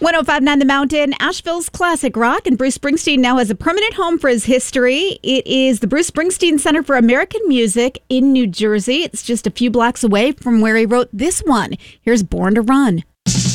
105.9 The Mountain, Asheville's classic rock, and Bruce Springsteen now has a permanent home for his history. It is the Bruce Springsteen Center for American Music in New Jersey. It's just a few blocks away from where he wrote this one. Here's Born to Run.